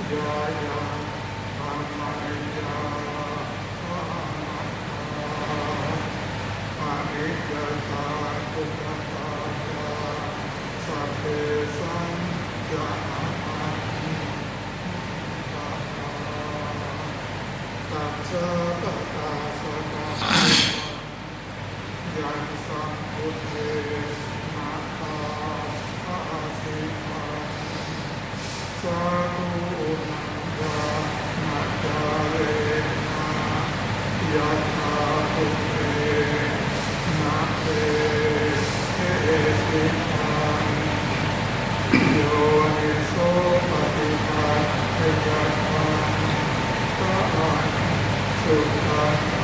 ยายาธรรมยาอนิจจตาทุกขตาสัพเพสังขารตัจจตตาสัพพะยันสัมพุทเทนะตาอาสิกาสาธุนันทานาจาเรนะยัตถาภูเตนะเตเอสิตังโยนิโสปฏิปัสสะยะทัง สุขัง